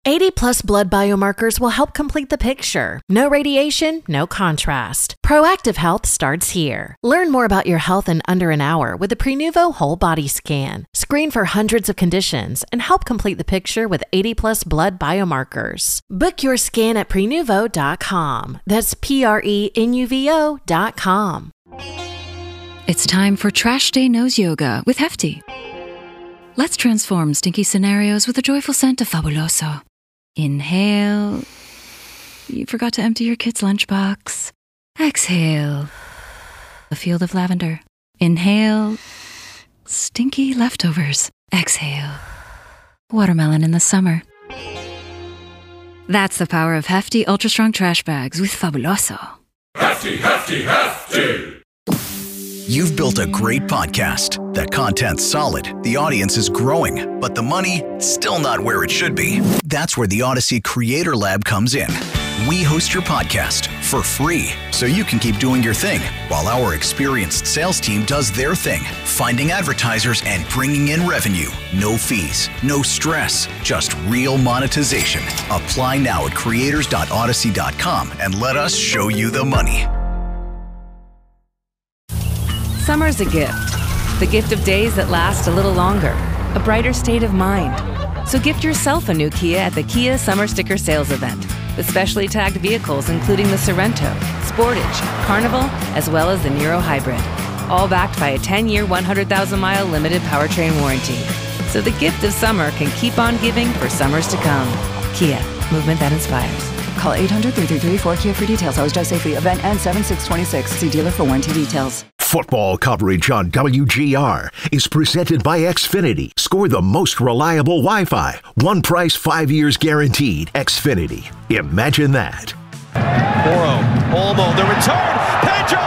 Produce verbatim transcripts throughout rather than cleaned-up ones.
eighty plus blood biomarkers will help complete the picture. No radiation, no contrast. Proactive Health starts here. Learn more about your health in under an hour with the Prenuvo Whole Body Scan. Screen for hundreds of conditions and help complete the picture with eighty plus blood biomarkers. Book your scan at prenuvo dot com. That's P R E N U V O dot com. It's time for Trash Day Nose Yoga with Hefty. Let's transform stinky scenarios with a joyful scent of Fabuloso. Inhale. You forgot to empty your kid's lunchbox. Exhale. A field of lavender. Inhale. Stinky leftovers. Exhale. Watermelon in the summer. That's the power of Hefty Ultra Strong Trash Bags with Fabuloso. Hefty, hefty, hefty! You've built a great podcast. That content's solid, the audience is growing, but the money, still not where it should be. That's where the Odyssey Creator Lab comes in. We host your podcast for free, so you can keep doing your thing, while our experienced sales team does their thing, finding advertisers and bringing in revenue. No fees, no stress, just real monetization. Apply now at creators dot odyssey dot com and let us show you the money. Summer's a gift. The gift of days that last a little longer. A brighter state of mind. So gift yourself a new Kia at the Kia Summer Sticker Sales Event. With specially tagged vehicles including the Sorrento, Sportage, Carnival, as well as the Niro Hybrid. All backed by a ten-year, one hundred thousand mile limited powertrain warranty. So the gift of summer can keep on giving for summers to come. Kia, movement that inspires. Call eight hundred, three three three, four K I A for details. Always drive safely. Event ends seven six twenty-six. See dealer for warranty details. Football coverage on W G R is presented by Xfinity. Score the most reliable Wi-Fi. One price, five years guaranteed. Xfinity. Imagine that. Porro, Olmo, the return. Pedro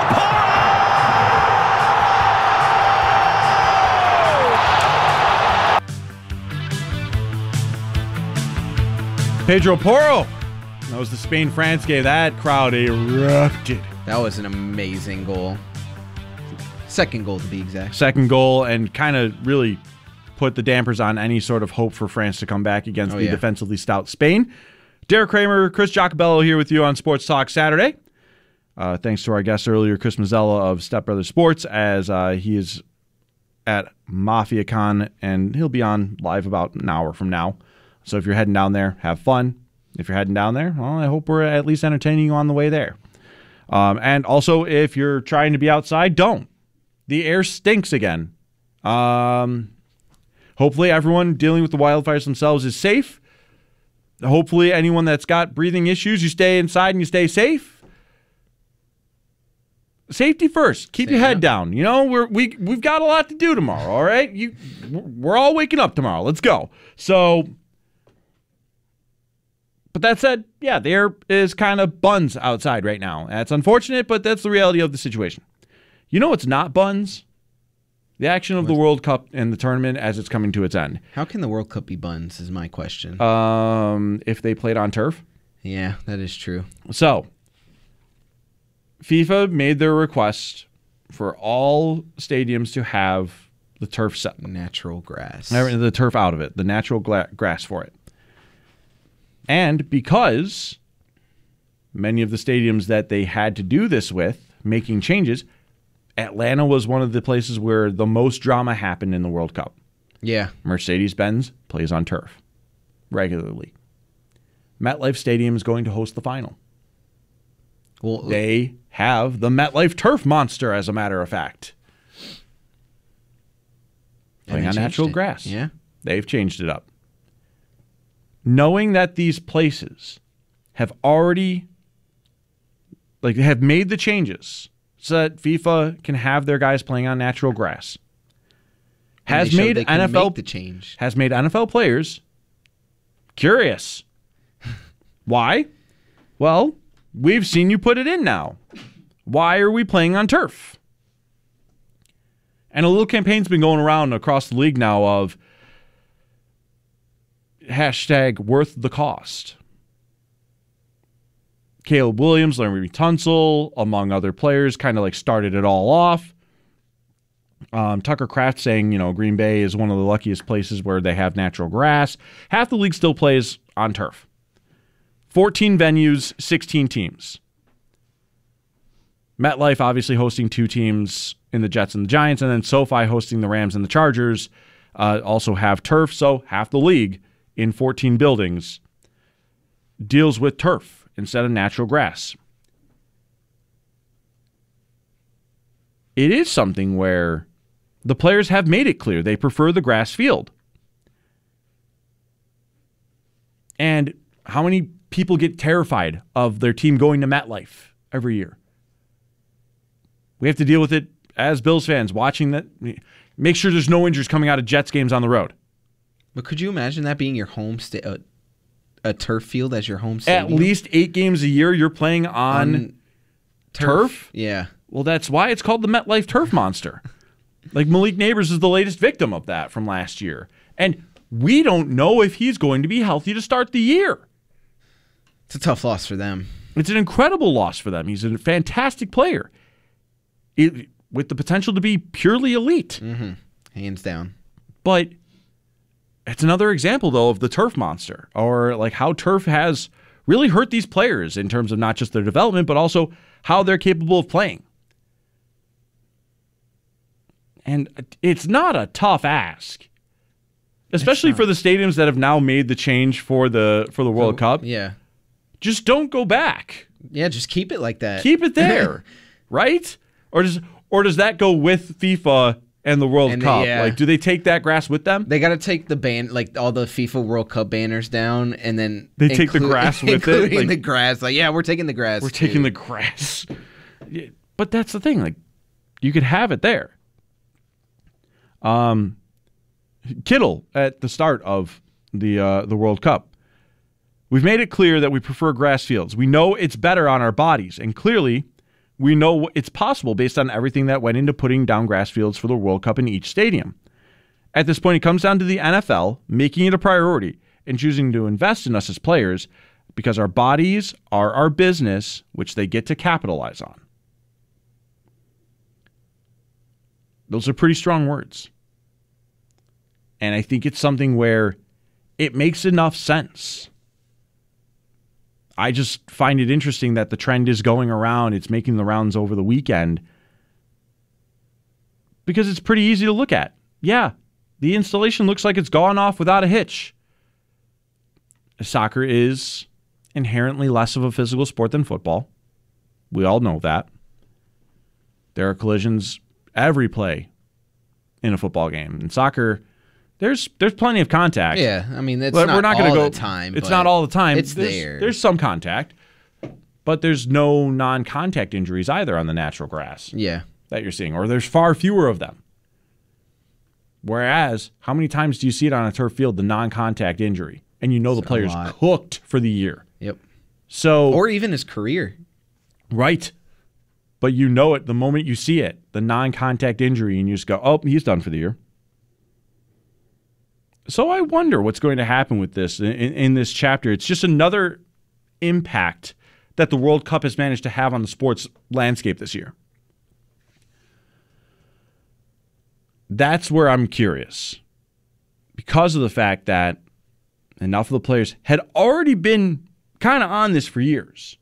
Porro! Pedro Porro. That was the Spain-France game. That crowd erupted. That was an amazing goal. Second goal to be exact. Second goal, and kind of really put the dampers on any sort of hope for France to come back against oh, the yeah. defensively stout Spain. Derek Kramer, Chris Giacobello here with you on Sports Talk Saturday. Uh, thanks to our guest earlier, Chris Mazzella of Step Brothers Sports, as uh, he is at MafiaCon, and he'll be on live about an hour from now. So if you're heading down there, have fun. If you're heading down there, well, I hope we're at least entertaining you on the way there. Um, and also, if you're trying to be outside, don't. The air stinks again. Um, hopefully everyone dealing with the wildfires themselves is safe. Hopefully anyone that's got breathing issues, you stay inside and you stay safe. Safety first. Keep Stay your head up. down. You know, we're, we, we've got a lot to do tomorrow, all right? You, we're all waking up tomorrow. Let's go. So, but that said, yeah, the air is kind of buns outside right now. That's unfortunate, but that's the reality of the situation. You know what's not buns? The action of the World Cup and the tournament as it's coming to its end. How can the World Cup be buns is my question. Um, if they played on turf. Yeah, that is true. So, FIFA made their request for all stadiums to have the turf set. Natural grass. The turf out of it. The natural gla- grass for it. And because many of the stadiums that they had to do this with, making changes, Atlanta was one of the places where the most drama happened in the World Cup. Yeah. Mercedes-Benz plays on turf regularly. MetLife Stadium is going to host the final. Well, they have the MetLife Turf Monster, as a matter of fact. Playing on natural it. grass. Yeah. They've changed it up. Knowing that these places have already, like, have made the changes so that FIFA can have their guys playing on natural grass. Has made N F L make the change. Has made N F L players curious. Why? Well, we've seen you put it in now. Why are we playing on turf? And a little campaign's been going around across the league now of hashtag worth the cost. Caleb Williams, Larry Tunsil, among other players, kind of like started it all off. Um, Tucker Kraft saying, you know, Green Bay is one of the luckiest places where they have natural grass. Half the league still plays on turf. fourteen venues, sixteen teams. MetLife obviously hosting two teams in the Jets and the Giants, and then SoFi hosting the Rams and the Chargers. Uh, also have turf, so half the league in fourteen buildings deals with turf instead of natural grass. It is something where the players have made it clear they prefer the grass field. And how many people get terrified of their team going to MetLife every year? We have to deal with it as Bills fans, watching that. Make sure there's no injuries coming out of Jets games on the road. But could you imagine that being your home sta- a, a turf field as your home stadium? At least eight games a year you're playing on, on turf? turf? Yeah. Well, that's why it's called the MetLife Turf Monster. Like Malik Neighbors is the latest victim of that from last year. And we don't know if he's going to be healthy to start the year. It's a tough loss for them. It's an incredible loss for them. He's a fantastic player. It, with the potential to be purely elite. Mm-hmm. Hands down. But it's another example, though, of the turf monster, or like how turf has really hurt these players in terms of not just their development, but also how they're capable of playing. And it's not a tough ask, especially for the stadiums that have now made the change for the for the World so, Cup. Yeah. Just don't go back. Yeah, just keep it like that. Keep it there, right? Or does or does that go with FIFA and the World and Cup? They, yeah. Like, do they take that grass with them? They got to take the ban, like all the FIFA World Cup banners down, and then they include, take the grass with including it. Including like, the grass. Like, yeah, we're taking the grass. We're too. taking the grass. But that's the thing. Like, you could have it there. Um, Kittle at the start of the uh, the World Cup. We've made it clear that we prefer grass fields. We know it's better on our bodies, and clearly we know it's possible based on everything that went into putting down grass fields for the World Cup in each stadium. At this point, it comes down to the N F L making it a priority and choosing to invest in us as players because our bodies are our business, which they get to capitalize on. Those are pretty strong words. And I think it's something where it makes enough sense. I just find it interesting that the trend is going around. It's making the rounds over the weekend because it's pretty easy to look at. Yeah, the installation looks like it's gone off without a hitch. Soccer is inherently less of a physical sport than football. We all know that. There are collisions every play in a football game. In soccer, there's there's plenty of contact. Yeah, I mean, it's but not we're not all gonna go, the time. It's not all the time. It's there's, there. There's some contact, but there's no non-contact injuries either on the natural grass. Yeah, that you're seeing, or there's far fewer of them. Whereas, how many times do you see it on a turf field, the non-contact injury, and you know the player's cooked for the year? Yep. So, or even his career. Right. But you know it the moment you see it, the non-contact injury, and you just go, oh, he's done for the year. So I wonder what's going to happen with this in, in this chapter. It's just another impact that the World Cup has managed to have on the sports landscape this year. That's where I'm curious. Because of the fact that enough of the players had already been kind of on this for years.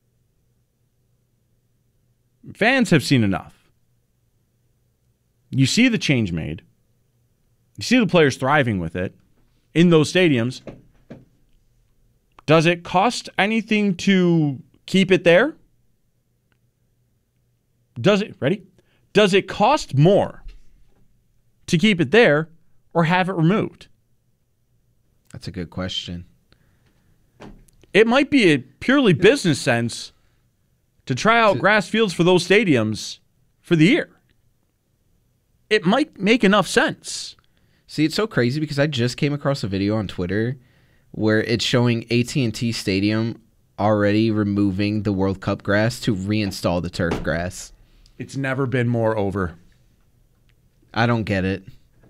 Fans have seen enough. You see the change made. You see the players thriving with it in those stadiums. Does it cost anything to keep it there? Does it, ready? Does it cost more to keep it there or have it removed? That's a good question. It might be a purely business sense to try out grass fields for those stadiums for the year. It might make enough sense. See, it's so crazy because I just came across a video on Twitter where it's showing A T and T Stadium already removing the World Cup grass to reinstall the turf grass. It's never been more over. I don't get it.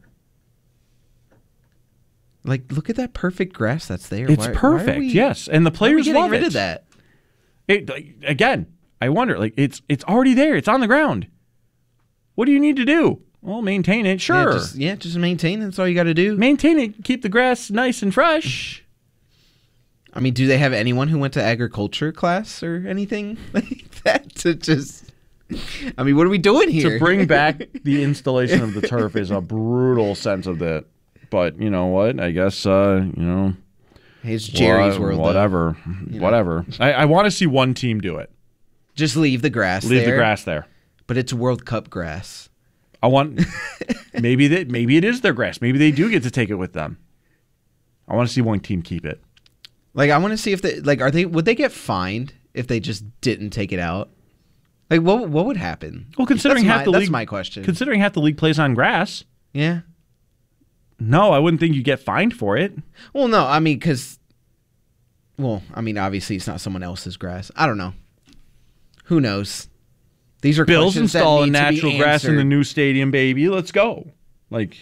Like, look at that perfect grass that's there. It's why, perfect, why we, yes, and the players why are we love getting rid it. of that. It, like, again, I wonder. Like, it's it's already there. It's on the ground. What do you need to do? Well, maintain it, sure. Yeah, just, yeah, just maintain it. That's all you got to do. Maintain it. Keep the grass nice and fresh. I mean, do they have anyone who went to agriculture class or anything like that to just... I mean, what are we doing here? To bring back the installation of the turf is a brutal sense of that. But you know what? I guess, uh, you know... Hey, it's Jerry's wha- world, Whatever. You know. Whatever. I, I want to see one team do it. Just leave the grass Leave there. the grass there. But it's World Cup grass. I want... maybe that. Maybe it is their grass. Maybe they do get to take it with them. I want to see one team keep it. Like, I want to see if they... Like, are they... Would they get fined if they just didn't take it out? Like, what what would happen? Well, considering that's half my, the that's league... my question. Considering half the league plays on grass... Yeah. No, I wouldn't think you get fined for it. Well, no, I mean, because... Well, I mean, obviously it's not someone else's grass. I don't know. Who knows? These are Bills questions that installing need to be natural grass in the answered. new stadium, baby. Let's go. Like,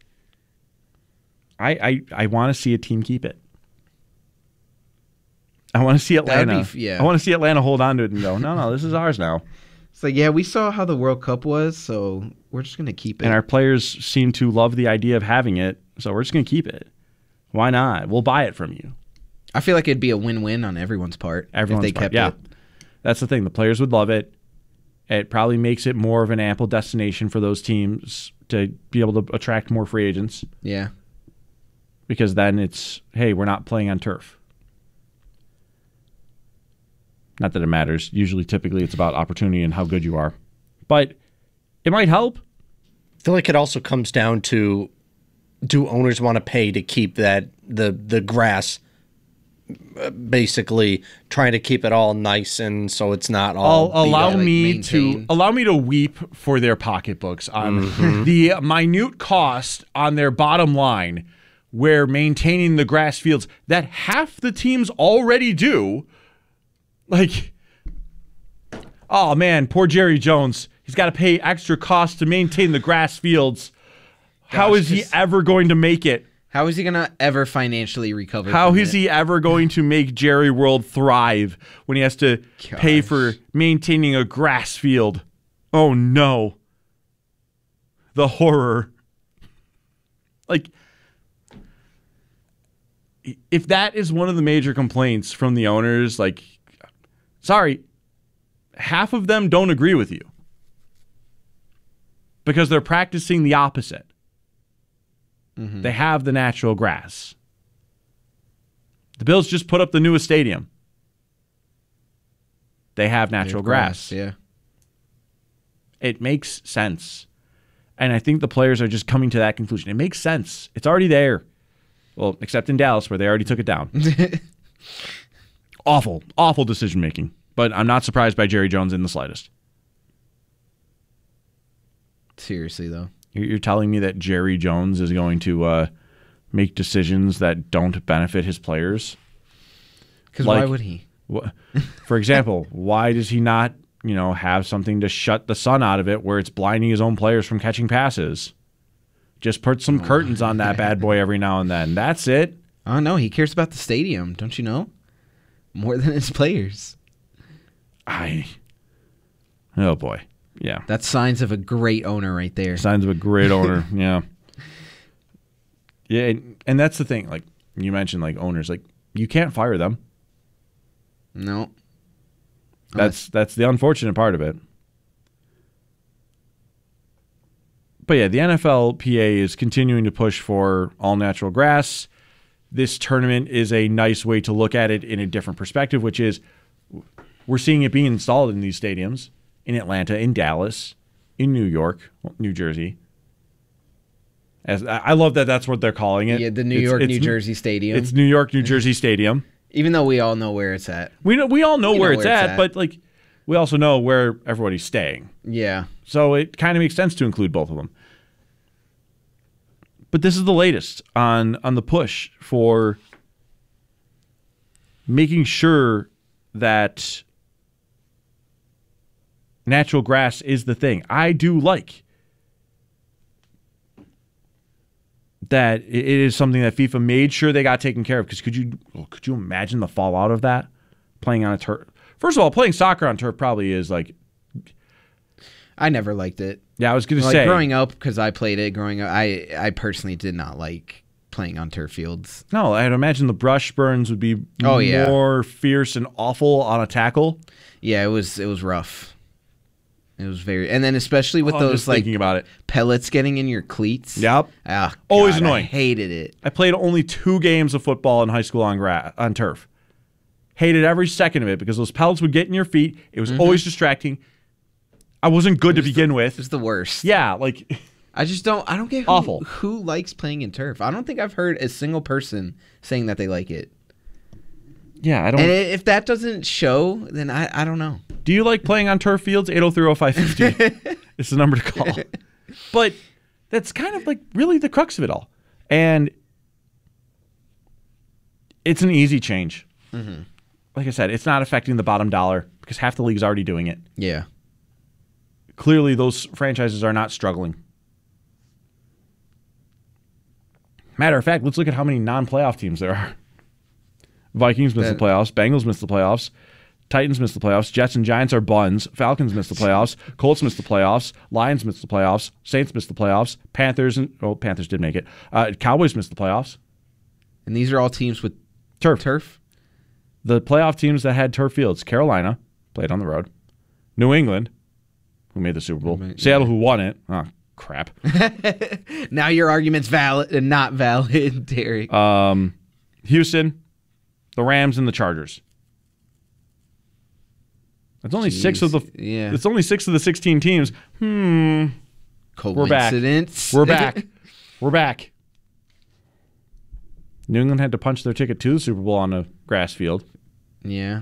I I, I want to see a team keep it. I want to see That'd Atlanta. be f- yeah. I want to see Atlanta hold on to it and go, no, no, this is ours now. It's like, yeah, we saw how the World Cup was, so we're just going to keep it. And our players seem to love the idea of having it, so we're just going to keep it. Why not? We'll buy it from you. I feel like it'd be a win-win on everyone's part Everyone's if they part, kept yeah. it. That's the thing. The players would love it. It probably makes it more of an ample destination for those teams to be able to attract more free agents. Yeah. Because then it's, hey, we're not playing on turf. Not that it matters. Usually, typically, it's about opportunity and how good you are. But it might help. I feel like it also comes down to, do owners want to pay to keep that the the grass, uh, basically trying to keep it all nice and so it's not all I'll beat allow up. me to allow me to weep for their pocketbooks on Mhm. the minute cost on their bottom line, where maintaining the grass fields that half the teams already do. Like, oh man, poor Jerry Jones. He's got to pay extra costs to maintain the grass fields. How Gosh, is he 'cause- ever going to make it? How is he going to ever financially recover? How from is it? he ever going to make Jerry World thrive when he has to pay for maintaining a grass field? Oh no. The horror. Like, if that is one of the major complaints from the owners, like, sorry, half of them don't agree with you because they're practicing the opposite. Mm-hmm. They have the natural grass. The Bills just put up the newest stadium. They have natural grass. Yeah. It makes sense. And I think the players are just coming to that conclusion. It makes sense. It's already there. Well, except in Dallas where they already took it down. Awful, awful decision making. But I'm not surprised by Jerry Jones in the slightest. Seriously, though. You're telling me that Jerry Jones is going to uh, make decisions that don't benefit his players? Because why would he? Wh- for example, why does he not, you know, have something to shut the sun out of it where it's blinding his own players from catching passes? Just put some curtains on that bad boy every now and then. That's it. Oh, no. He cares about the stadium, don't you know? More than his players. I. Oh, boy. Yeah. That's signs of a great owner right there. Signs of a great owner. Yeah. Yeah. And, and that's the thing. Like, you mentioned, like, owners. Like, you can't fire them. No. That's that's the unfortunate part of it. But yeah, the N F L P A is continuing to push for all natural grass. This tournament is a nice way to look at it in a different perspective, which is we're seeing it being installed in these stadiums in Atlanta, in Dallas, in New York, New Jersey. As I love that that's what they're calling it. Yeah, the New It's- York, it's- New Jersey Stadium. It's New York, New Jersey Stadium. Even though we all know where it's at. We know, we all know, We where, know it's, where it's at, at. but like we also know where everybody's staying. Yeah. So it kind of makes sense to include both of them. But this is the latest on on the push for making sure that natural grass is the thing. I do like that it is something that FIFA made sure they got taken care of. Because could you could you imagine the fallout of that? Playing on a turf. First of all, playing soccer on turf probably is like I never liked it. Yeah, I was going to like, say. Growing up, because I played it growing up, I, I personally did not like playing on turf fields. No, I'd imagine the brush burns would be oh, yeah. more fierce and awful on a tackle. Yeah, it was it was rough. It was very, and then especially with oh, those I'm just like thinking about it. pellets getting in your cleats. Yep. Ah, always God, annoying. I hated it. I played only two games of football in high school on gra- on turf. Hated every second of it because those pellets would get in your feet. It was mm-hmm. always distracting. I wasn't good to begin the, with. It was the worst. Yeah, like I just don't. I don't get who, awful. Who likes playing in turf? I don't think I've heard a single person saying that they like it. Yeah, I don't. And if that doesn't show, then I, I don't know. Do you like playing on turf fields? eight oh three oh five five oh It's the number to call. But that's kind of like really the crux of it all. And it's an easy change. Mm-hmm. Like I said, it's not affecting the bottom dollar because half the league's already doing it. Yeah. Clearly, those franchises are not struggling. Matter of fact, let's look at how many non-playoff teams there are. Vikings missed that, the playoffs. Bengals missed the playoffs. Titans missed the playoffs. Jets and Giants are buns. Falcons missed the playoffs. Colts missed the playoffs. Lions missed the playoffs. Saints missed the playoffs. Panthers and oh, Panthers did make it. Uh, Cowboys missed the playoffs. And these are all teams with turf. Turf. The playoff teams that had turf fields: Carolina played on the road. New England, who made the Super Bowl. Yeah. Seattle, who won it. Oh crap! Now your argument's valid and not valid, Derek. Um, Houston, the Rams, and the Chargers. It's only Jeez. six of the. Yeah. It's only six of the sixteen teams. Hmm. Coincidence. We're back. We're back. We're back. New England had to punch their ticket to the Super Bowl on a grass field. Yeah.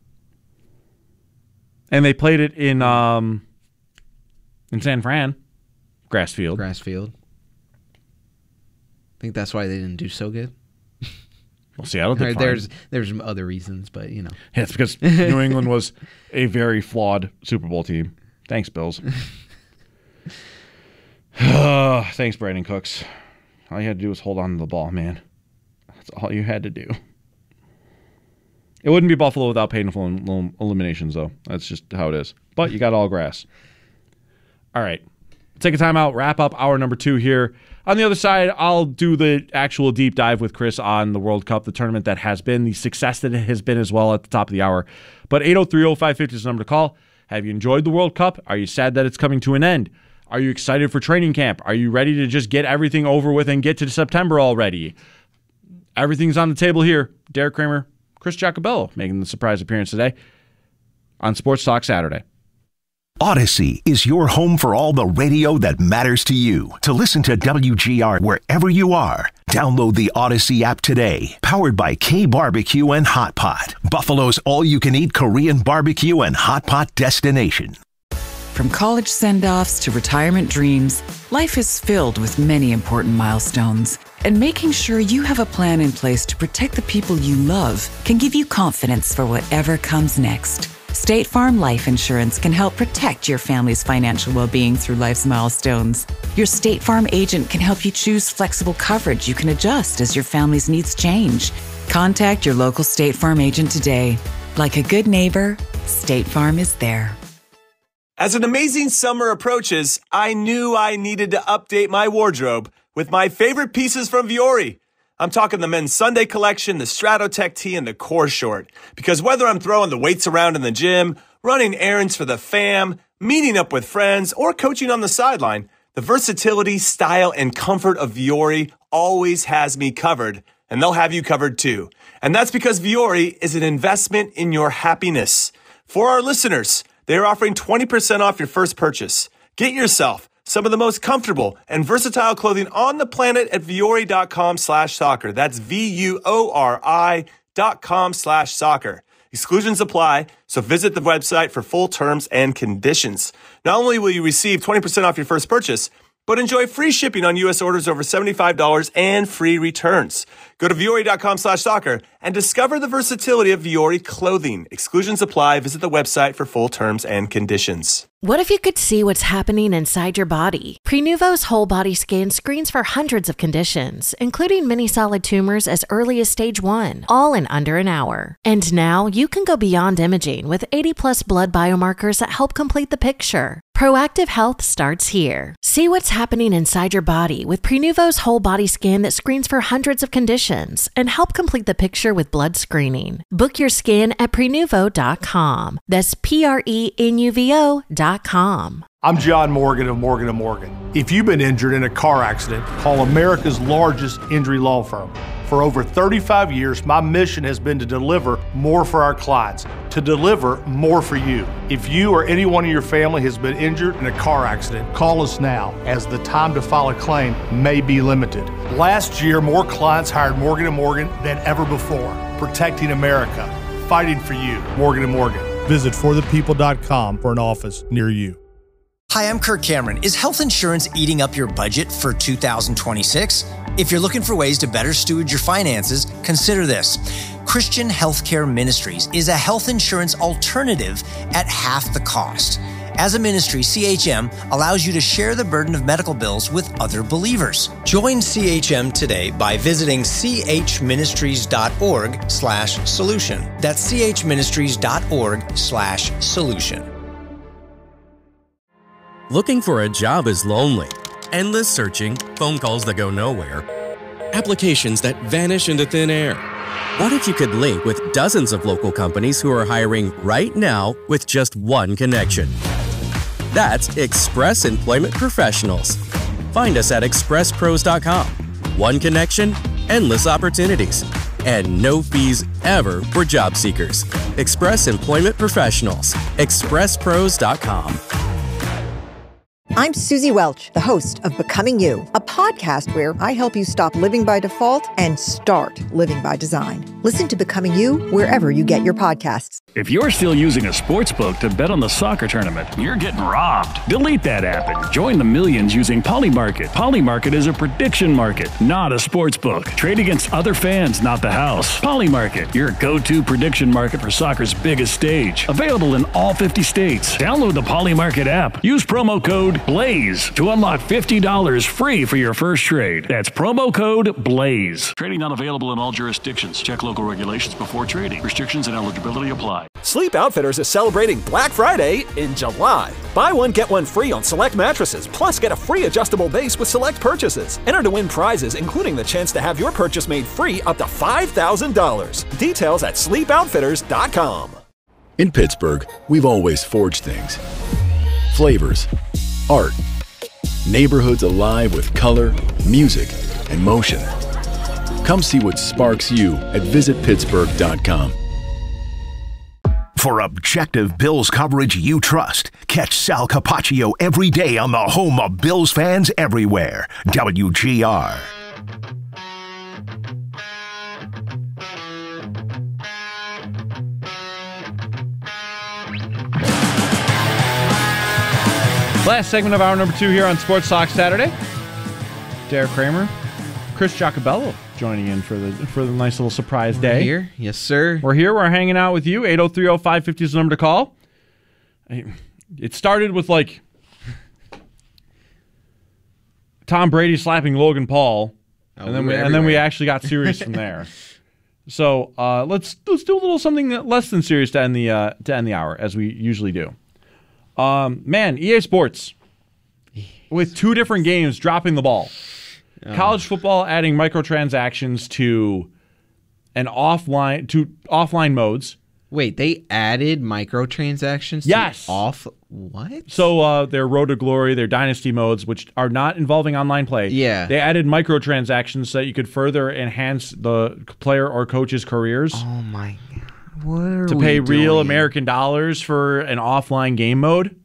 And they played it in um in San Fran, grass field. Grass field. I think that's why they didn't do so good. Well, Seattle did right, fine. There's there's other reasons, but you know. Yeah, it's because New England was a very flawed Super Bowl team. Thanks, Bills. Thanks, Brandon Cooks. All you had to do was hold on to the ball, man. That's all you had to do. It wouldn't be Buffalo without painful eliminations, though. That's just how it is. But you got all grass. All right. Take a time out, wrap up hour number two here. On the other side, I'll do the actual deep dive with Chris on the World Cup, the tournament that has been, the success that it has been as well at the top of the hour. But eight oh three oh five five oh is the number to call. Have you enjoyed the World Cup? Are you sad that it's coming to an end? Are you excited for training camp? Are you ready to just get everything over with and get to September already? Everything's on the table here. Derek Kramer, Chris Giacobello making the surprise appearance today on Sports Talk Saturday. Odyssey is your home for all the radio that matters to you. To listen to W G R wherever you are, download the Odyssey app today. Powered by K Barbecue and Hot Pot, Buffalo's all-you-can-eat Korean barbecue and hot pot destination. From college send-offs to retirement dreams, life is filled with many important milestones. And making sure you have a plan in place to protect the people you love can give you confidence for whatever comes next. State Farm Life Insurance can help protect your family's financial well-being through life's milestones. Your State Farm agent can help you choose flexible coverage you can adjust as your family's needs change. Contact your local State Farm agent today. Like a good neighbor, State Farm is there. As an amazing summer approaches, I knew I needed to update my wardrobe with my favorite pieces from Vuori. I'm talking the men's Sunday collection, the Stratotech tee, and the core short. Because whether I'm throwing the weights around in the gym, running errands for the fam, meeting up with friends, or coaching on the sideline, the versatility, style, and comfort of Vuori always has me covered, and they'll have you covered too. And that's because Vuori is an investment in your happiness. For our listeners, they're offering twenty percent off your first purchase. Get yourself some of the most comfortable and versatile clothing on the planet at Vuori.com slash soccer. That's V-U-O-R-I dot com slash soccer. Exclusions apply, so visit the website for full terms and conditions. Not only will you receive twenty percent off your first purchase, but enjoy free shipping on U S orders over seventy-five dollars and free returns. Go to Vuori.com slash soccer and discover the versatility of Vuori clothing. Exclusions apply. Visit the website for full terms and conditions. What if you could see what's happening inside your body? Prenuvo's whole body scan screens for hundreds of conditions, including many solid tumors as early as stage one, all in under an hour. And now you can go beyond imaging with eighty plus blood biomarkers that help complete the picture. Proactive health starts here. See what's happening inside your body with Prenuvo's whole body scan that screens for hundreds of conditions and help complete the picture with blood screening. Book your scan at prenuvo dot com. That's P R E N U V O dot com. I'm John Morgan of Morgan and Morgan. If you've been injured in a car accident, call America's largest injury law firm. For over thirty-five years, my mission has been to deliver more for our clients, to deliver more for you. If you or anyone in your family has been injured in a car accident, call us now, as the time to file a claim may be limited. Last year, more clients hired Morgan and Morgan than ever before, protecting America, fighting for you. Morgan and Morgan. Visit for the people dot com for an office near you. Hi, I'm Kirk Cameron. Is health insurance eating up your budget for two thousand twenty-six? If you're looking for ways to better steward your finances, consider this. Christian Healthcare Ministries is a health insurance alternative at half the cost. As a ministry, C H M allows you to share the burden of medical bills with other believers. Join C H M today by visiting c h ministries dot org slash solution. That's c h ministries dot org slash solution. Looking for a job is lonely. Endless searching, phone calls that go nowhere, applications that vanish into thin air. What if you could link with dozens of local companies who are hiring right now with just one connection? That's Express Employment Professionals. Find us at express pros dot com. One connection, endless opportunities, and no fees ever for job seekers. Express Employment Professionals. express pros dot com. I'm Susie Welch, the host of Becoming You, a podcast where I help you stop living by default and start living by design. Listen to Becoming You wherever you get your podcasts. If you're still using a sports book to bet on the soccer tournament, you're getting robbed. Delete that app and join the millions using Polymarket. Polymarket is a prediction market, not a sports book. Trade against other fans, not the house. Polymarket, your go-to prediction market for soccer's biggest stage. Available in all fifty states. Download the Polymarket app. Use promo code BLAZE to unlock fifty dollars free for your first trade. That's promo code BLAZE. Trading not available in all jurisdictions. Check local regulations before trading. Restrictions and eligibility apply. Sleep Outfitters is celebrating Black Friday in July. Buy one, get one free on select mattresses, plus get a free adjustable base with select purchases. Enter to win prizes, including the chance to have your purchase made free up to five thousand dollars. Details at sleep outfitters dot com. In Pittsburgh, we've always forged things. Flavors, art, neighborhoods alive with color, music, and motion. Come see what sparks you at visit pittsburgh dot com. For objective Bills coverage you trust, catch Sal Capaccio every day on the home of Bills fans everywhere, W G R. Last segment of hour number two here on Sports Talk Saturday. Derek Kramer, Chris Giacobello joining in for the for the nice little surprise We're day. Here, yes, sir. We're here. We're hanging out with you. eight oh three oh five fifty is the number to call. It started with like Tom Brady slapping Logan Paul, oh, and then we we, and then we actually got serious from there. So uh, let's let's do a little something less than serious to end the uh, to end the hour, as we usually do. Um, man, E A Sports with two different games dropping the ball. Oh. College football adding microtransactions to an offline to offline modes. Wait, they added microtransactions? Yes. To off what? So uh, their Road to Glory, their Dynasty modes, which are not involving online play. Yeah. They added microtransactions so that you could further enhance the player or coach's careers. Oh my god. What are to we pay real doing? American dollars for an offline game mode.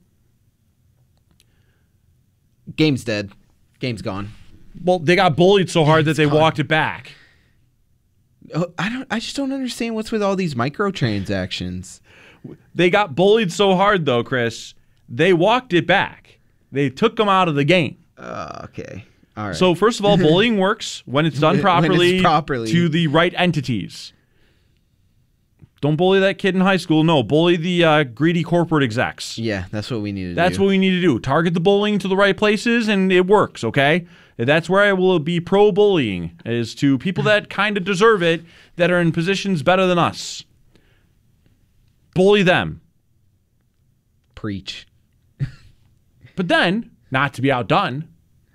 Game's dead. Game's gone. Well, they got bullied so hard that they gone. walked it back. Oh, I don't. I just don't understand what's with all these microtransactions. They got bullied so hard, though, Chris. They walked it back. They took them out of the game. Uh, okay. All right. So first of all, bullying works when it's done properly, when it's properly to the right entities. Don't bully that kid in high school. No, bully the uh, greedy corporate execs. Yeah, that's what we need to That's do. what we need to do. Target the bullying to the right places, and it works, okay? That's where I will be pro-bullying, is to people that kind of deserve it, that are in positions better than us. Bully them. Preach. But then, not to be outdone,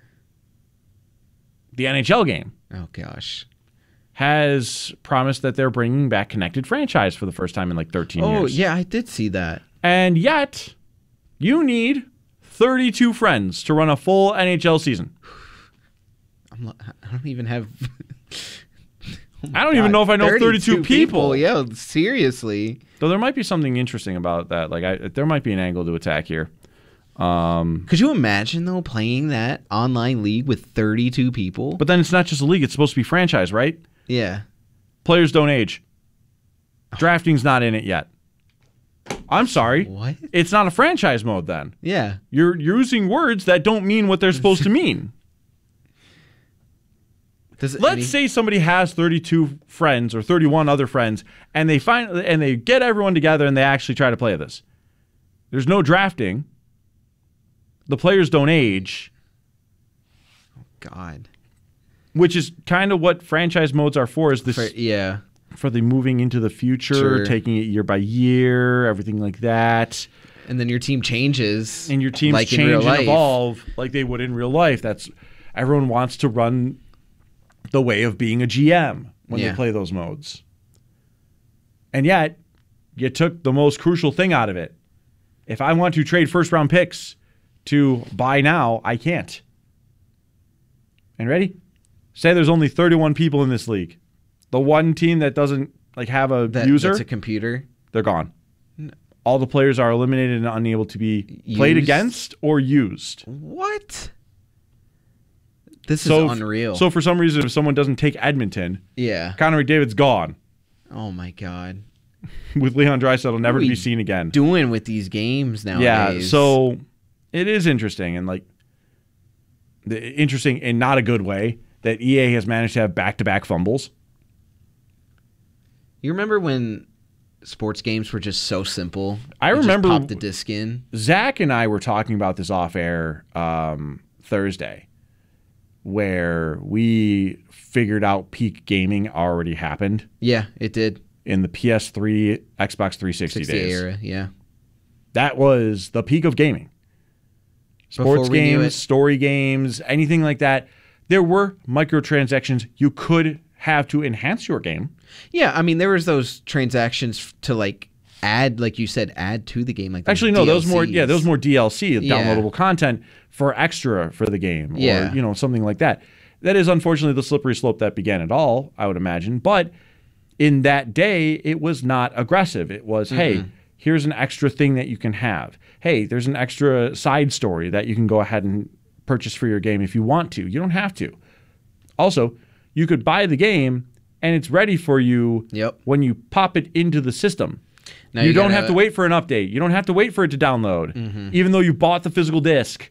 the N H L game. Oh, gosh. Has promised that they're bringing back Connected Franchise for the first time in like thirteen oh, years. Oh, yeah, I did see that. And yet, you need thirty-two friends to run a full N H L season. I'm, I don't even have... oh I don't God. even know if I know thirty-two, thirty-two people. people. Yeah, seriously. So there might be something interesting about that. Like, I, there might be an angle to attack here. Um, Could you imagine, though, playing that online league with thirty-two people? But then it's not just a league. It's supposed to be franchise, right? Yeah. Players don't age. Drafting's not in it yet. I'm sorry. What? It's not a franchise mode then. Yeah. You're, you're using words that don't mean what they're supposed to mean. Does Let's any... say somebody has thirty-two friends or thirty-one other friends, and they find and they get everyone together and they actually try to play this. There's no drafting. The players don't age. Oh, God. Which is kind of what franchise modes are for. Is this? For, yeah. For the moving into the future, sure. taking it year by year, everything like that. And then your team changes. And your teams like change in real and life. evolve like they would in real life. That's everyone wants to run the way of being a G M when yeah. they play those modes. And yet, you took the most crucial thing out of it. If I want to trade first round picks to buy now, I can't. And ready? Say there's only thirty-one people in this league. The one team that doesn't like have a that, user, that's a computer, they're gone. No. All the players are eliminated and unable to be used? played against or used. What? This so, is unreal. So for some reason, if someone doesn't take Edmonton, yeah, Connor McDavid's gone. Oh my God. With Leon Draisaitl never to be seen again. Doing with these games nowadays. Yeah, so it is interesting and like the interesting in not a good way that E A has managed to have back-to-back fumbles. You remember when sports games were just so simple? I you remember just pop the disc in. Zach and I were talking about this off air um, Thursday, where we figured out peak gaming already happened. Yeah, it did. In the P S three, Xbox three sixty days. era, yeah. That was the peak of gaming. Sports games, story games, anything like that. There were microtransactions you could have to enhance your game. Yeah, I mean, there was those transactions to like add, like you said, add to the game. Like actually, no, D L Cs. those more, yeah, those more D L C, yeah. downloadable content for extra for the game, yeah. or you know, something like that. That is unfortunately the slippery slope that began it all, I would imagine. But in that day, it was not aggressive. It was, mm-hmm. hey, here's an extra thing that you can have. Hey, there's an extra side story that you can go ahead and purchase for your game if you want to. You don't have to. Also, you could buy the game and it's ready for you yep. when you pop it into the system. Now you, you don't gotta, have to wait for an update. You don't have to wait for it to download, mm-hmm. even though you bought the physical disc,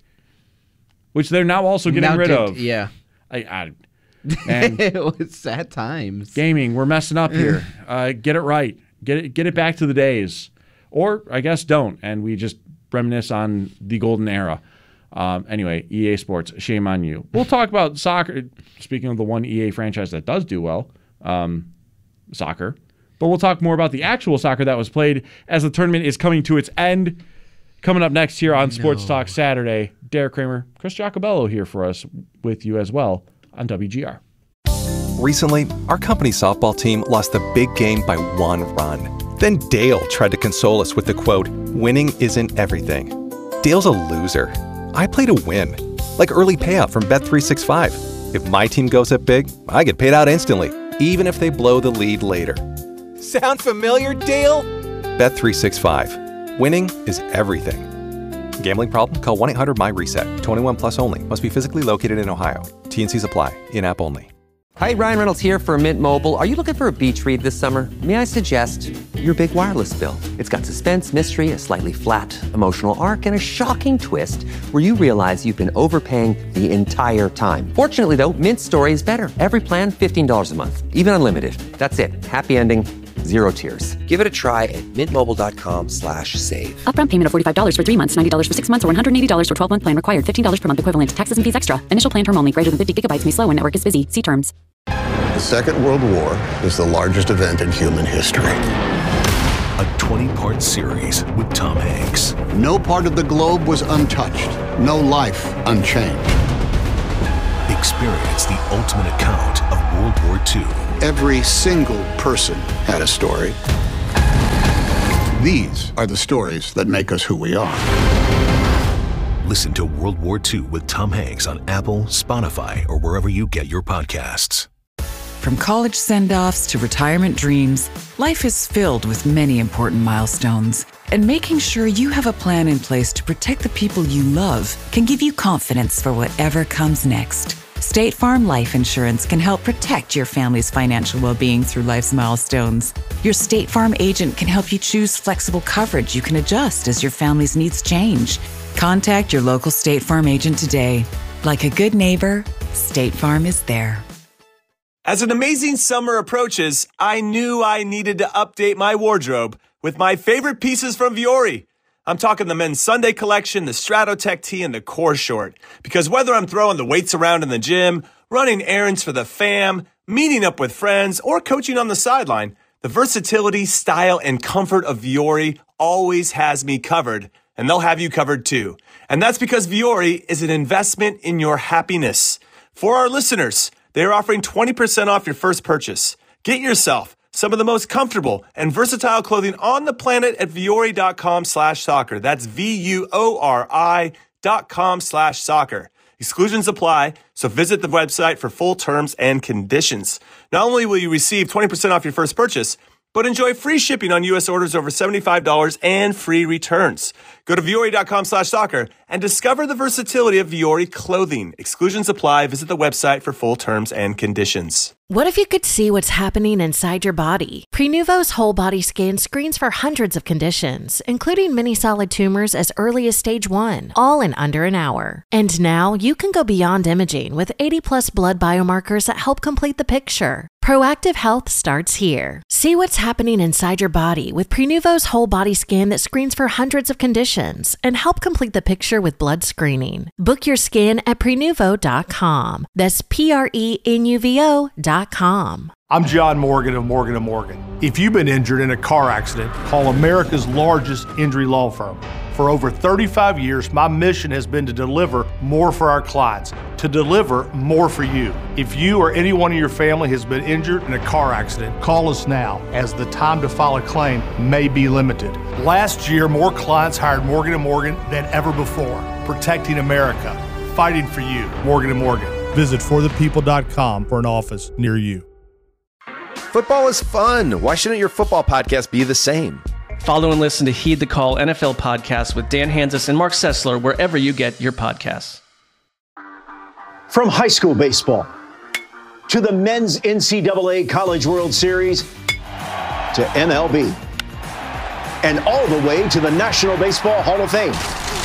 which they're now also getting now rid did, of. Yeah. I, I, man, it was sad times. Gaming, we're messing up here. uh, get it right. Get it, get it back to the days. Or, I guess, don't, and we just reminisce on the golden era. Um, anyway, E A Sports, shame on you. We'll talk about soccer. Speaking of the one E A franchise that does do well, um, soccer. But we'll talk more about the actual soccer that was played as the tournament is coming to its end. Coming up next here on Sports no. Talk Saturday, Derek Kramer, Chris Giacobello here for us with you as well on W G R. Recently, our company softball team lost the big game by one run. Then Dale tried to console us with the quote, "Winning isn't everything." Dale's a loser. I play to win, like early payout from Bet three sixty-five. If my team goes up big, I get paid out instantly, even if they blow the lead later. Sound familiar, Dale? Bet three sixty-five. Winning is everything. Gambling problem? Call one eight hundred M Y reset. twenty-one plus only. Must be physically located in Ohio. T and Cs apply. In-app only. Hi, Ryan Reynolds here for Mint Mobile. Are you looking for a beach read this summer? May I suggest your big wireless bill? It's got suspense, mystery, a slightly flat, emotional arc, and a shocking twist where you realize you've been overpaying the entire time. Fortunately, though, Mint's story is better. Every plan, fifteen dollars a month. Even unlimited. That's it. Happy ending. zero tiers. Give it a try at mintmobile.com slash save. Upfront payment of forty-five dollars for three months, ninety dollars for six months, or one hundred eighty dollars for twelve-month plan required. fifteen dollars per month equivalent. Taxes and fees extra. Initial plan term only. Greater than fifty gigabytes may slow when network is busy. See terms. The Second World War is the largest event in human history. A twenty-part series with Tom Hanks. No part of the globe was untouched. No life unchanged. Experience the ultimate account of World War Two. Every single person had a story. These are the stories that make us who we are. Listen to World War Two with Tom Hanks on Apple, Spotify, or wherever you get your podcasts. From college send-offs to retirement dreams, life is filled with many important milestones. And making sure you have a plan in place to protect the people you love can give you confidence for whatever comes next. State Farm Life Insurance can help protect your family's financial well-being through life's milestones. Your State Farm agent can help you choose flexible coverage you can adjust as your family's needs change. Contact your local State Farm agent today. Like a good neighbor, State Farm is there. As an amazing summer approaches, I knew I needed to update my wardrobe with my favorite pieces from Vuori. I'm talking the men's Sunday collection, the Stratotech tee, and the core short. Because whether I'm throwing the weights around in the gym, running errands for the fam, meeting up with friends, or coaching on the sideline, the versatility, style, and comfort of Vuori always has me covered, and they'll have you covered too. And that's because Vuori is an investment in your happiness. For our listeners, they are offering twenty percent off your first purchase. Get yourself some of the most comfortable and versatile clothing on the planet at Vuori.com slash soccer. That's V-U-O-R-I dot com slash soccer. Exclusions apply, so visit the website for full terms and conditions. Not only will you receive twenty percent off your first purchase, but enjoy free shipping on U S orders over seventy-five dollars and free returns. Go to Vuori.com slash soccer and discover the versatility of Vuori clothing. Exclusions apply. Visit the website for full terms and conditions. What if you could see what's happening inside your body? Prenuvo's whole body scan screens for hundreds of conditions, including many solid tumors as early as stage one, all in under an hour. And now you can go beyond imaging with eighty plus blood biomarkers that help complete the picture. Proactive health starts here. See what's happening inside your body with Prenuvo's whole body scan that screens for hundreds of conditions and help complete the picture with blood screening. Book your scan at Prenuvo dot com. That's P R E N U V O dot com. I'm John Morgan of Morgan and Morgan. If you've been injured in a car accident, call America's largest injury law firm. For over thirty-five years, my mission has been to deliver more for our clients, to deliver more for you. If you or anyone in your family has been injured in a car accident, call us now, as the time to file a claim may be limited. Last year, more clients hired Morgan and Morgan than ever before, protecting America, fighting for you. Morgan and Morgan. Visit for the people dot com for an office near you. Football is fun. Why shouldn't your football podcast be the same? Follow and listen to Heed the Call N F L podcast with Dan Hanzus and Mark Sessler wherever you get your podcasts. From high school baseball to the men's N C double A College World Series to M L B and all the way to the National Baseball Hall of Fame.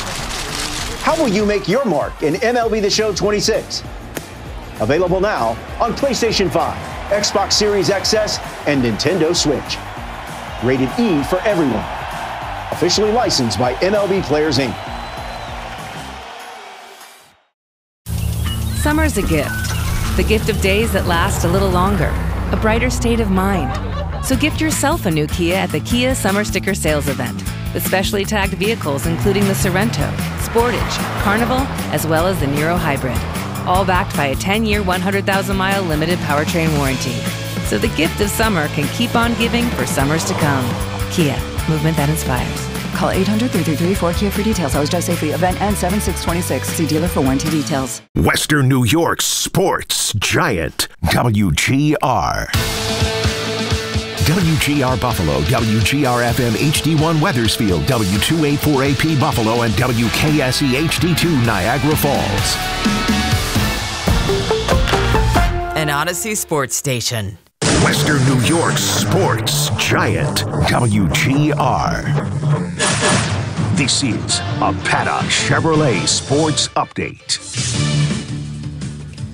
How will you make your mark in M L B The Show twenty-six? Available now on PlayStation five, Xbox Series X S, and Nintendo Switch. Rated E for everyone. Officially licensed by M L B Players, Incorporated. Summer's a gift. The gift of days that last a little longer. A brighter state of mind. So gift yourself a new Kia at the Kia Summer Sticker Sales Event. With specially tagged vehicles including the Sorento, Sportage, Carnival, as well as the Niro Hybrid. All backed by a ten-year, one hundred thousand mile limited powertrain warranty. So the gift of summer can keep on giving for summers to come. Kia, movement that inspires. Call eight hundred, three three three, four K I A for details. Always drive safely. Event ends seven six twenty-six. See dealer for warranty details. Western New York's sports giant, W G R. W G R Buffalo, W G R F M H D one Weathersfield, W two eighty-four A P Buffalo, and W K S E H D two Niagara Falls. An Odyssey sports station. Western New York's sports giant, W G R. This is a Paddock Chevrolet Sports Update.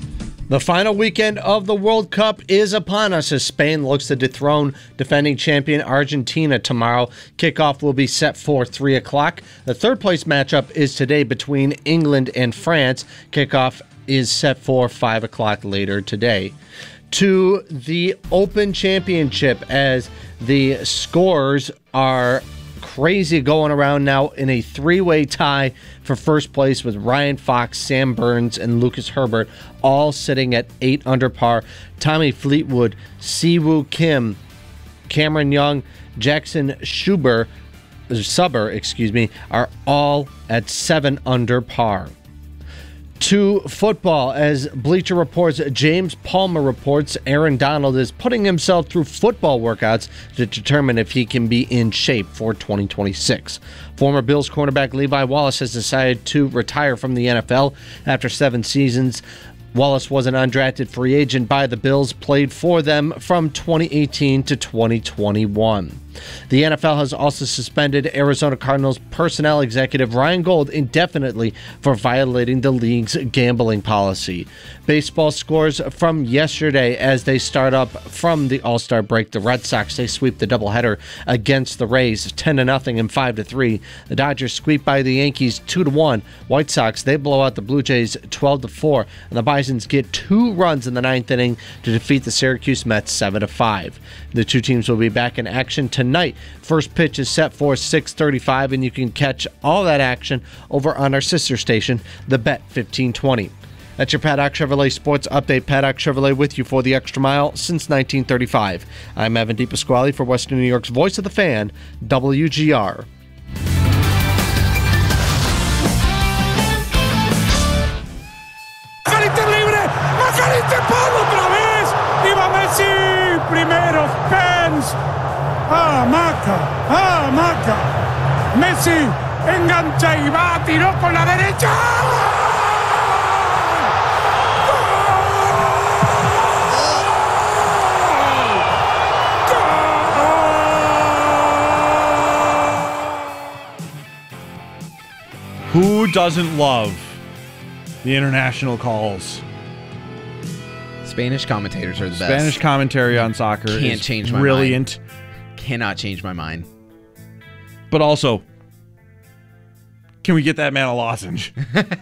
The final weekend of the World Cup is upon us as Spain looks to dethrone defending champion Argentina tomorrow. Kickoff will be set for three o'clock. The third place matchup is today between England and France. Kickoff is set for five o'clock later today. To the Open Championship as the scores are crazy going around now in a three-way tie for first place with Ryan Fox, Sam Burns, and Lucas Herbert all sitting at eight under par. Tommy Fleetwood, Siwoo Kim, Cameron Young, Jackson Schubert, Subber, excuse me, are all at seven under par. To football, as Bleacher Report's James Palmer reports, Aaron Donald is putting himself through football workouts to determine if he can be in shape for twenty twenty-six. Former Bills cornerback Levi Wallace has decided to retire from the N F L after seven seasons. Wallace was an undrafted free agent by the Bills, played for them from twenty eighteen to twenty twenty-one. The N F L has also suspended Arizona Cardinals personnel executive Ryan Gold indefinitely for violating the league's gambling policy. Baseball scores from yesterday as they start up from the All-Star break. The Red Sox, they sweep the doubleheader against the Rays ten to nothing and five to three. The Dodgers sweep by the Yankees two to one. White Sox, they blow out the Blue Jays twelve to four. And the Bisons get two runs in the ninth inning to defeat the Syracuse Mets seven to five. The two teams will be back in action tonight. First pitch is set for six thirty-five, and you can catch all that action over on our sister station, The Bet fifteen twenty. That's your Paddock Chevrolet Sports Update. Paddock Chevrolet with you for the extra mile since nineteen thirty-five. I'm Evan DePasquale for Western New York's Voice of the Fan, W G R. Primero, Pence. Ah, Maca. Ah, Maca. Messi engancha y va, tiró con la derecha. Who doesn't love the international calls? Spanish commentators are the best. Spanish commentary on soccer Can't is change my brilliant. mind. Cannot change my mind. But also, can we get that man a lozenge?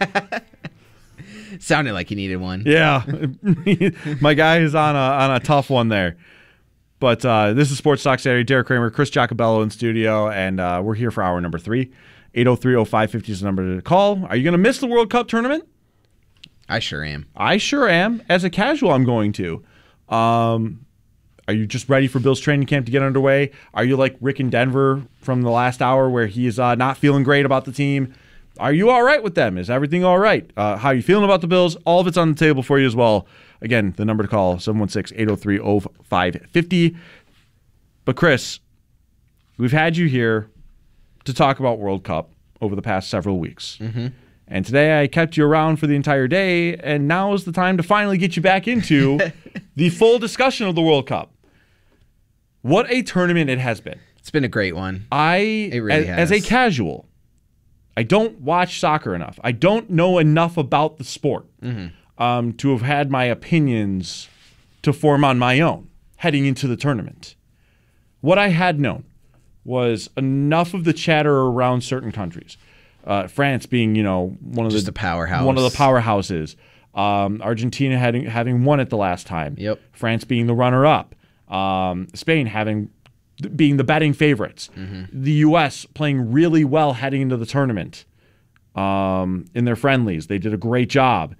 Sounded like he needed one. Yeah. My guy is on a on a tough one there. But uh, this is Sports Talk Saturday. Derek Kramer, Chris Giacobello in studio, and uh, we're here for hour number three. eight oh three oh five fifty is the number to call. Are you going to miss the World Cup tournament? I sure am. I sure am. As a casual, I'm going to. Um, are you just ready for Bill's training camp to get underway? Are you like Rick in Denver from the last hour where he's uh, not feeling great about the team? Are you all right with them? Is everything all right? Uh, how are you feeling about the Bills? All of it's on the table for you as well. Again, the number to call, seven one six, eight oh three oh five fifty. But Chris, we've had you here to talk about World Cup over the past several weeks. Mm-hmm. And today I kept you around for the entire day, and now is the time to finally get you back into the full discussion of the World Cup. What a tournament it has been. It's been a great one. I, it really as, has. as a casual, I don't watch soccer enough. I don't know enough about the sport mm-hmm. um, to have had my opinions to form on my own heading into the tournament. What I had known was enough of the chatter around certain countries. Uh, France being, you know, one of Just the a powerhouse. one of the powerhouses. Um, Argentina having having won it the last time. Yep. France being the runner-up. Um, Spain having being the betting favorites. Mm-hmm. The U S playing really well heading into the tournament. Um, in their friendlies, they did a great job.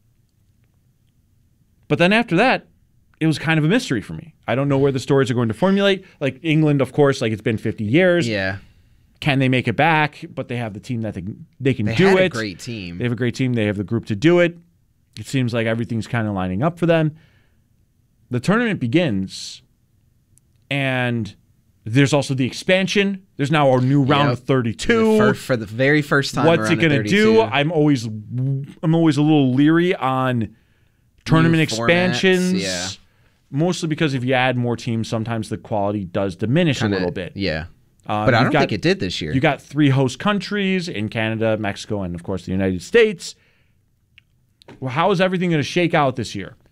But then after that, it was kind of a mystery for me. I don't know where the stories are going to formulate. Like England, of course, like it's been fifty years. Yeah. Can they make it back? But they have the team that they, they can they do had it. a great team. They have a great team. They have the group to do it. It seems like everything's kind of lining up for them. The tournament begins, and there's also the expansion. There's now a new round Yep. of thirty-two. For, for the very first time. What's it going to do? I'm always, I'm always a little leery on tournament New expansions. formats, yeah. Mostly because if you add more teams, sometimes the quality does diminish Kinda, a little bit. Yeah. Um, but I you've don't got- think it did this year. You got three host countries in Canada, Mexico, and of course the United States. Well, how is everything going to shake out this year?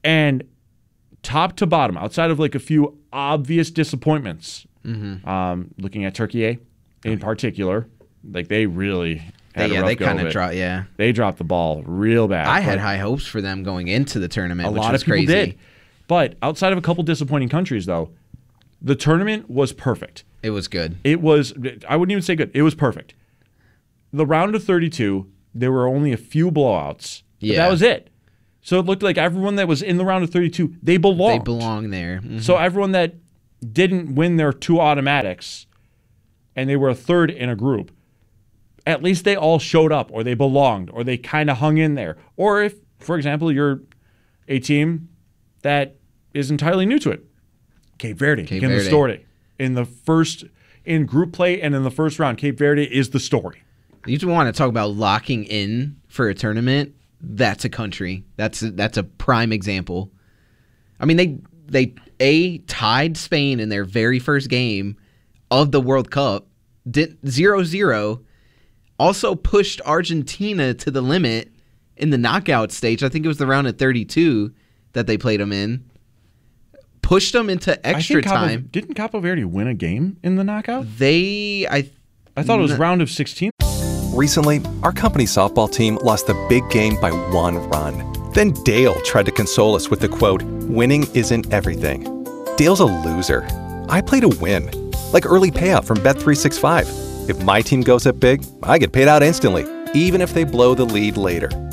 And top to bottom, outside of like a few obvious disappointments, mm-hmm. um, looking at Turkey in particular, like they really had they, a yeah, rough they go kind of of it. dropped. Yeah, they dropped the ball real bad. I had But high hopes for them going into the tournament. a which lot was of people crazy. did. But outside of a couple disappointing countries, though, the tournament was perfect. It was good. It was, I wouldn't even say good. It was perfect. The round of thirty-two, there were only a few blowouts. But Yeah. that was it. So it looked like everyone that was in the round of thirty-two, they belonged. They belong there. Mhm. So everyone that didn't win their two automatics and they were a third in a group, at least they all showed up or they belonged or they kind of hung in there. Or if, for example, you're a team that is entirely new to it, Cape Verde Cape became the Verde. story. In the first, in group play and in the first round, Cape Verde is the story. You just want to talk about locking in for a tournament. That's a country. That's a, that's a prime example. I mean, they they a tied Spain in their very first game of the World Cup, did zero zero. Also pushed Argentina to the limit in the knockout stage. I think it was the round of thirty-two that they played them in. Pushed them into extra I think Capo- time. Didn't Capo Verde win a game in the knockout? They, I, I thought it was round of sixteen. Recently, our company softball team lost the big game by one run. Then Dale tried to console us with the quote, "Winning isn't everything." Dale's a loser. I play to win. Like early payout from Bet three sixty-five. If my team goes up big, I get paid out instantly, even if they blow the lead later.